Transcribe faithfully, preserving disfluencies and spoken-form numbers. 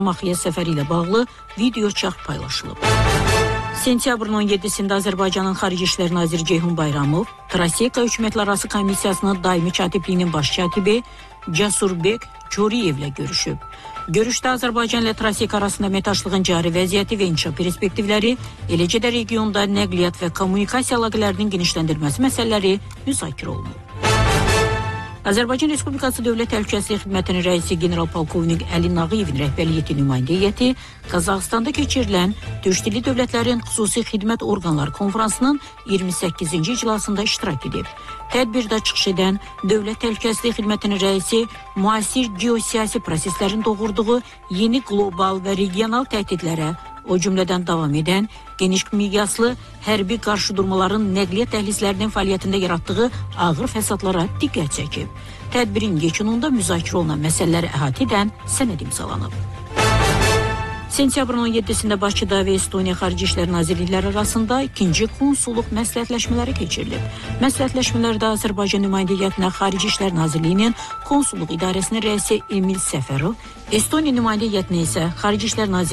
Maxiya səfəri ilə bağlı video çarx paylaşılıb. Sentyabrın on yeddisində Azərbaycanın Xarici İşlər Naziri Ceyhun Bayramov, Traseka Hökumətlərarası Komissiyasının daimi katibliyinin baş katibi Casurbek Coriyevlə görüşüb. Görüşdə Azərbaycan ilə Traseka arasında əməkdaşlığın cari vəziyyəti və inkişaf perspektivləri, eləcə də regionda nəqliyyat və kommunikasiya əlaqələrinin genişləndirilməsi məsələləri müzakirə olunub. Azərbaycan Respublikası Dövlət Təhlükəsizlik Xidmətinin rəisi general-polkovnik Əli Nağıyevin rəhbərliyi nümayəndə heyəti Qazaxıstanda keçirilən Türkdilli Dövlətlərin Xüsusi Xidmət Orqanları Konfransının iyirmi səkkizinci iclasında iştirak edib. Tədbirdə çıxış edən Dövlət Təhlükəsizlik Xidmətinin rəisi müasir geosiyasi proseslərin doğurduğu yeni qlobal və regional təhdidlərə, o cümlədən davam edən geniş miqyaslı hərbi qarşıdurmaların nəqliyyat dəhlizlərinin fəaliyyətində yaratdığı ağır fəsadlara diqqət çəkib. Tədbirin yekununda müzakirə olunan məsələləri əhatə edən sənəd imzalanıb. Sentyabrın on yeddisində Bakıda və Estoniya Xarici İşlər Nazirlikləri arasında ikinci konsulluq məsləhətləşmələri keçirilib. Məsləhətləşmələrdə Azərbaycan nümayəndə heyətinə Xarici İşlər Nazirliyinin konsulluq idarəsinin rəisi Emil Səfərov, Estoniya nümayəndə heyətinə isə Xarici İşlər Nazirliyinin